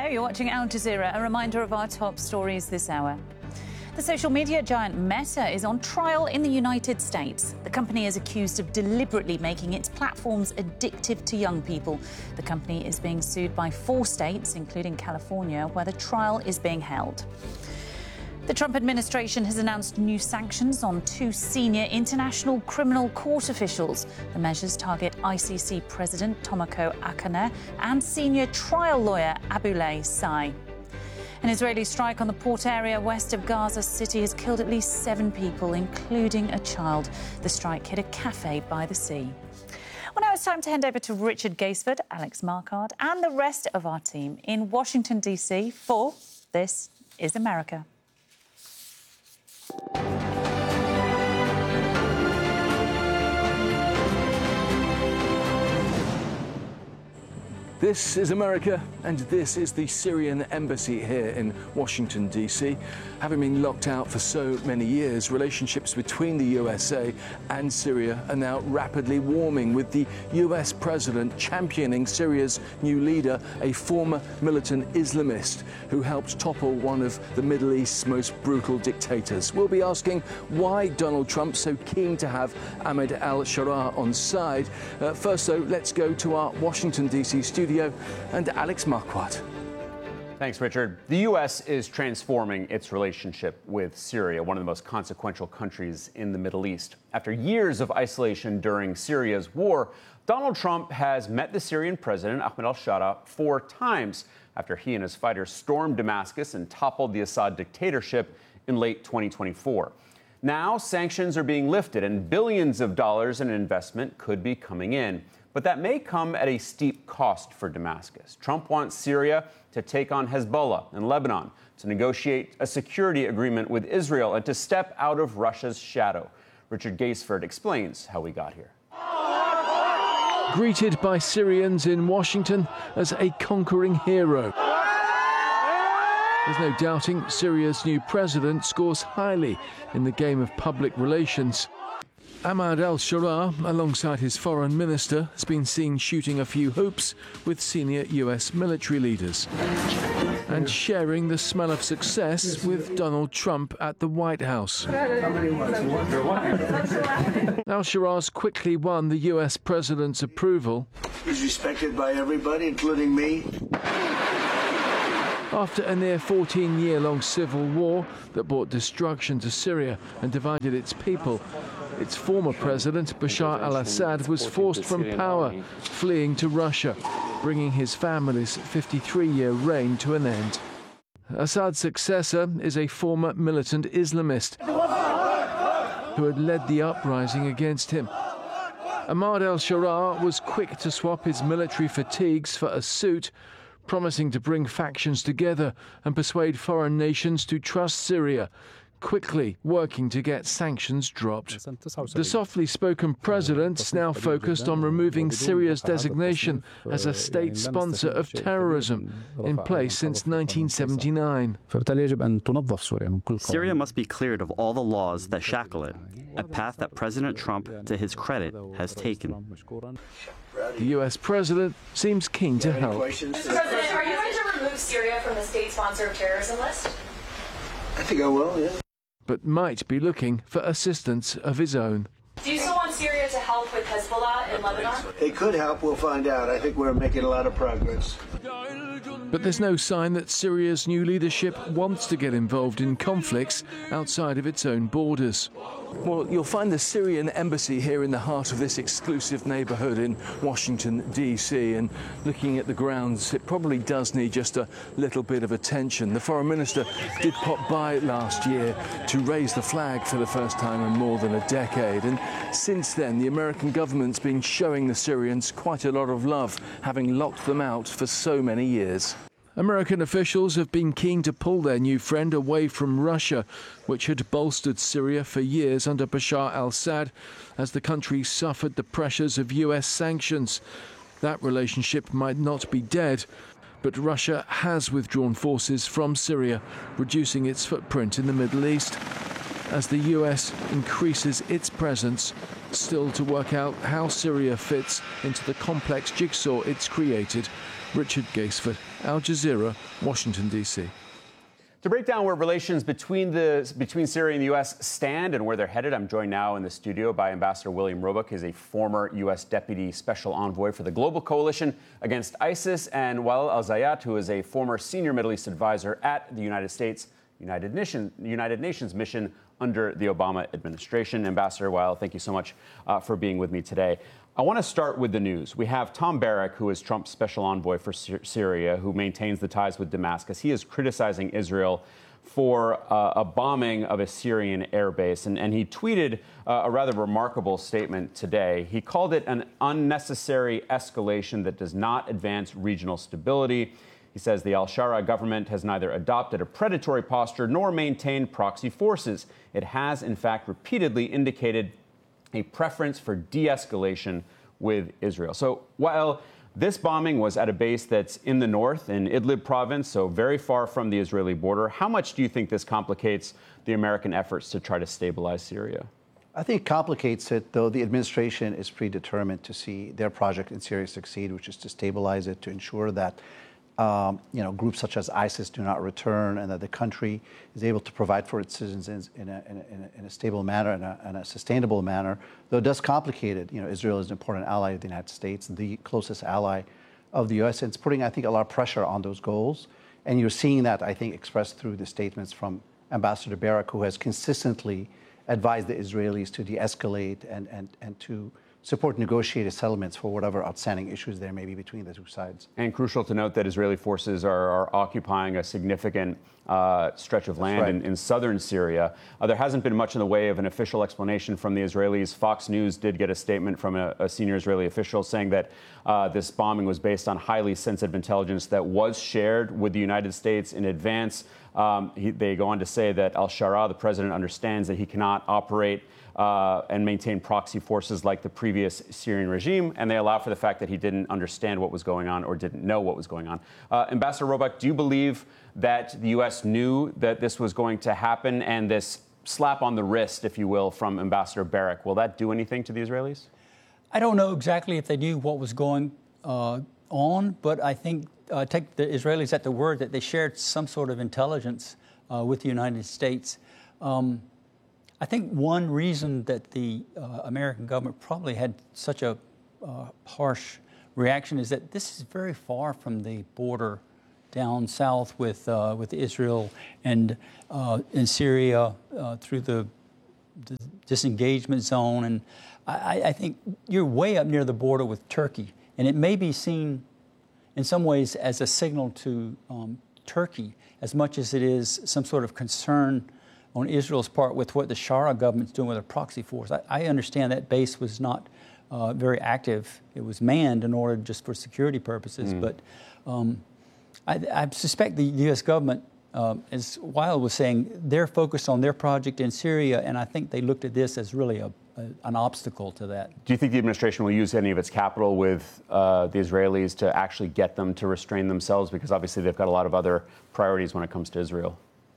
you're watching Al Jazeera. A reminder of our top stories this hour. The social media giant Meta is on trial in the United States. The company is accused of deliberately making its platforms addictive to young people. The company is being sued by 4 states, including California, where the trial is being held. The Trump administration has announced new sanctions on 2 senior International Criminal Court officials. The measures target ICC President Tomoko Akane and senior trial lawyer Abulay Sai. An Israeli strike on the port area west of Gaza City has killed at least 7 people, including a child. The strike hit a cafe by the sea. Well, now it's time to hand over to Richard Gaisford, Alex Marquardt and the rest of our team in Washington, D.C. for This is America. This is America, and this is the Syrian embassy here in Washington, D.C. Having been locked out for so many years, relationships between the USA and Syria are now rapidly warming, with the US president championing Syria's new leader, a former militant Islamist who helped topple one of the Middle East's most brutal dictators. We'll be asking why Donald Trump's so keen to have Ahmed al-Sharaa on side. First, though, let's go to our Washington, D.C. studio and Alex Marquardt. Thanks, Richard. The U.S. is transforming its relationship with Syria, one of the most consequential countries in the Middle East. After years of isolation during Syria's war, Donald Trump has met the Syrian president, Ahmed al-Sharaa, 4 times after he and his fighters stormed Damascus and toppled the Assad dictatorship in late 2024. Now, sanctions are being lifted and billions of dollars in investment could be coming in. But that may come at a steep cost for Damascus. Trump wants Syria to take on Hezbollah in Lebanon, to negotiate a security agreement with Israel, and to step out of Russia's shadow. Richard Gaisford explains how we got here. Greeted by Syrians in Washington as a conquering hero. There's no doubting Syria's new president scores highly in the game of public relations. Ahmed al-Sharaa, alongside his foreign minister, has been seen shooting a few hoops with senior US military leaders and sharing the smell of success with Donald Trump at the White House. Al-Sharaa's quickly won the US president's approval. He's respected by everybody, including me. After a near 14-year-long civil war that brought destruction to Syria and divided its people, its former president, Bashar al-Assad, was forced from power, fleeing to Russia, bringing his family's 53-year reign to an end. Assad's successor is a former militant Islamist who had led the uprising against him. Ahmed al-Sharaa was quick to swap his military fatigues for a suit, promising to bring factions together and persuade foreign nations to trust Syria, quickly working to get sanctions dropped. The softly spoken president's now focused on removing Syria's designation as a state sponsor of terrorism, in place since 1979. Syria must be cleared of all the laws that shackle it, a path that President Trump, to his credit, has taken. The US president seems keen to help. Mr. President, are you going to remove Syria from the state sponsor of terrorism list? I think I will, yeah. But might be looking for assistance of his own. Do you still want Syria to help with Hezbollah in Lebanon? It could help, we'll find out. I think we're making a lot of progress. But there's no sign that Syria's new leadership wants to get involved in conflicts outside of its own borders. Well, you'll find the Syrian embassy here in the heart of this exclusive neighbourhood in Washington, D.C. And looking at the grounds, it probably does need just a little bit of attention. The foreign minister did pop by last year to raise the flag for the first time in more than a decade. And since then, the American government's been showing the Syrians quite a lot of love, having locked them out for so many years. American officials have been keen to pull their new friend away from Russia, which had bolstered Syria for years under Bashar al-Assad, as the country suffered the pressures of US sanctions. That relationship might not be dead, but Russia has withdrawn forces from Syria, reducing its footprint in the Middle East, as the US increases its presence, still to work out how Syria fits into the complex jigsaw it's created Richard Gaisford, Al Jazeera, Washington, D.C. To break down where relations between Syria and the U.S. stand and where they're headed, I'm joined now in the studio by Ambassador William Roebuck. He's a former U.S. Deputy Special Envoy for the Global Coalition Against ISIS, and Wael Al-Zayat, who is a former Senior Middle East Advisor at the United States United Nations mission under the Obama administration. Ambassador Wael, thank you so much for being with me today. I want to start with the news. We have Tom Barrack, who is Trump's special envoy for Syria, who maintains the ties with Damascus. He is criticizing Israel for a bombing of a Syrian airbase, and he tweeted a rather remarkable statement today. He called it an unnecessary escalation that does not advance regional stability. He says the al-Shara government has neither adopted a predatory posture nor maintained proxy forces. It has, in fact, repeatedly indicated a preference for de-escalation with Israel. So while this bombing was at a base that's in the north, in Idlib province, so very far from the Israeli border, how much do you think this complicates the American efforts to try to stabilize Syria? I think it complicates it, though the administration is predetermined to see their project in Syria succeed, which is to stabilize it, to ensure that groups such as ISIS do not return, and that the country is able to provide for its citizens in a stable manner and a sustainable manner. Though it does complicate it, Israel is an important ally of the United States, the closest ally of the U.S., and it's putting, I think, a lot of pressure on those goals. And you're seeing that, I think, expressed through the statements from Ambassador Barrack, who has consistently advised the Israelis to de-escalate and to support negotiated settlements for whatever outstanding issues there may be between the two sides. And crucial to note that Israeli forces are occupying a significant stretch of land in southern Syria. There hasn't been much in the way of an official explanation from the Israelis. Fox News did get a statement from a senior Israeli official saying that this bombing was based on highly sensitive intelligence that was shared with the United States in advance. They go on to say that al-Shara, the president, understands that he cannot operate and maintain proxy forces like the previous Syrian regime, and they allow for the fact that he didn't understand what was going on or didn't know what was going on. Ambassador Roebuck, do you believe that the U.S. knew that this was going to happen, and this slap on the wrist, if you will, from Ambassador Barrack, will that do anything to the Israelis? I don't know exactly if they knew what was going on, but I think take the Israelis at the word that they shared some sort of intelligence with the United States. I think one reason that the American government probably had such a harsh reaction is that this is very far from the border down south with Israel and in Syria through the disengagement zone. And I think you're way up near the border with Turkey, and it may be seen in some ways as a signal to Turkey as much as it is some sort of concern on Israel's part with what the Shara government's doing with their proxy force. I understand that base was not very active. It was manned in order just for security purposes. But I suspect the U.S. government, as Wael was saying, they're focused on their project in Syria, and I think they looked at this as really an obstacle to that. Do you think the administration will use any of its capital with the Israelis to actually get them to restrain themselves? Because obviously they've got a lot of other priorities when it comes to Israel.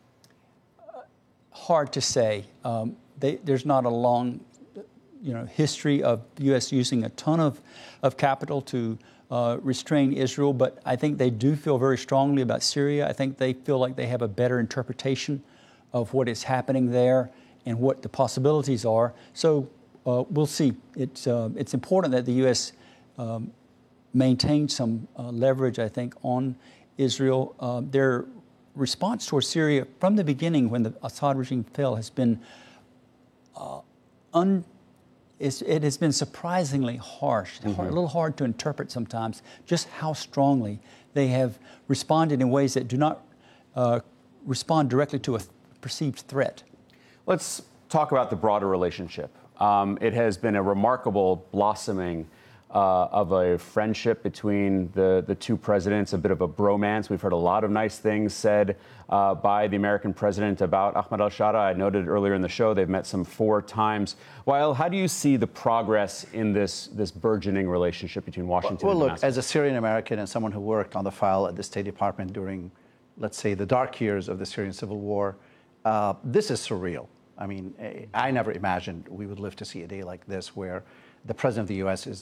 Hard to say. There's not a long, history of the U.S. using a ton of capital to restrain Israel, but I think they do feel very strongly about Syria. I think they feel like they have a better interpretation of what is happening there and what the possibilities are. So we'll see. It's important that the U.S. maintain some leverage, I think, on Israel. Their response towards Syria from the beginning, when the Assad regime fell, has been it has been surprisingly harsh, a little hard to interpret sometimes, just how strongly they have responded in ways that do not respond directly to a perceived threat. Let's talk about the broader relationship. It has been a remarkable blossoming of a friendship between the two presidents, a bit of a bromance. We've heard a lot of nice things said by the American president about Ahmed al-Shara. I noted earlier in the show they've met some 4 times. Wael, how do you see the progress in this burgeoning relationship between Washington and Damascus? Look, as a Syrian American and someone who worked on the file at the State Department during, let's say, the dark years of the Syrian civil war, this is surreal. I mean, I never imagined we would live to see a day like this where the president of the U.S. is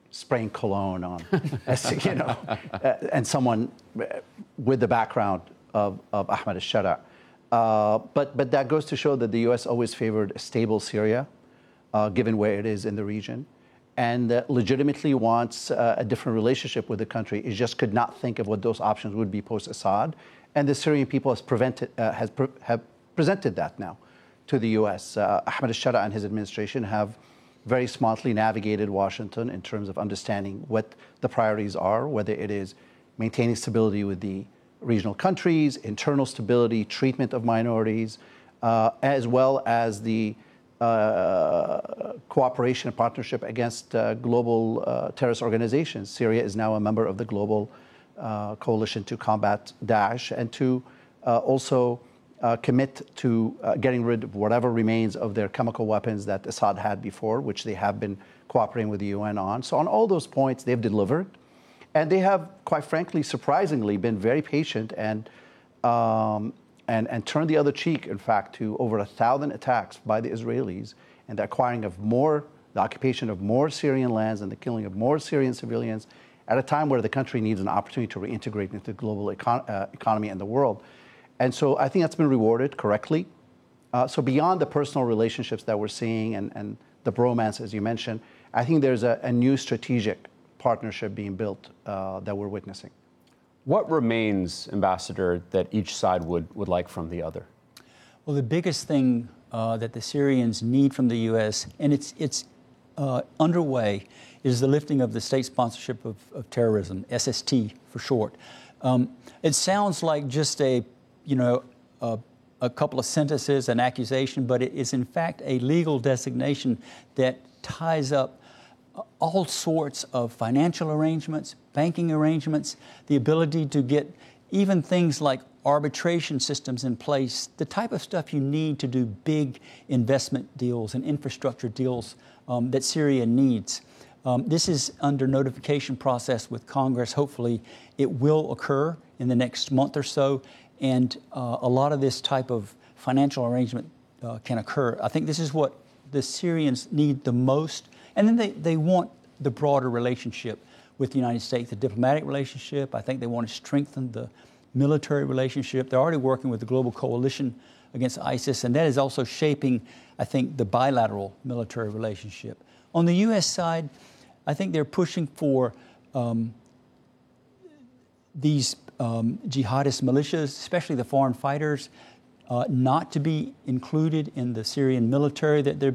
spraying cologne on, and someone with the background of Ahmed al-Shara. But that goes to show that the U.S. always favored a stable Syria, given where it is in the region, and legitimately wants a different relationship with the country. It just could not think of what those options would be post-Assad, and the Syrian people have presented that now to the U.S. Ahmed al-Shara and his administration have very smartly navigated Washington in terms of understanding what the priorities are, whether it is maintaining stability with the regional countries, internal stability, treatment of minorities, as well as the cooperation and partnership against global terrorist organizations. Syria is now a member of the global coalition to combat Daesh, and to also commit to getting rid of whatever remains of their chemical weapons that Assad had before, which they have been cooperating with the UN on. So on all those points, they've delivered. And they have, quite frankly, surprisingly, been very patient and turned the other cheek, in fact, to over 1,000 attacks by the Israelis and the acquiring of the occupation of more Syrian lands and the killing of more Syrian civilians at a time where the country needs an opportunity to reintegrate into the global economy and the world. And so I think that's been rewarded correctly. So beyond the personal relationships that we're seeing and the bromance, as you mentioned, I think there's a new strategic partnership being built that we're witnessing. What remains, Ambassador, that each side would like from the other? Well, the biggest thing that the Syrians need from the U.S., and it's underway, is the lifting of the state sponsorship of terrorism, SST for short. It sounds like just a couple of sentences, an accusation, but it is in fact a legal designation that ties up all sorts of financial arrangements, banking arrangements, the ability to get even things like arbitration systems in place, the type of stuff you need to do big investment deals and infrastructure deals that Syria needs. This is under notification process with Congress. Hopefully it will occur in the next month or so, and a lot of this type of financial arrangement can occur. I think this is what the Syrians need the most. And then they want the broader relationship with the United States, the diplomatic relationship. I think they want to strengthen the military relationship. They're already working with the global coalition against ISIS, and that is also shaping, I think, the bilateral military relationship. On the U.S. side, I think they're pushing for these jihadist militias, especially the foreign fighters, not to be included in the Syrian military that they're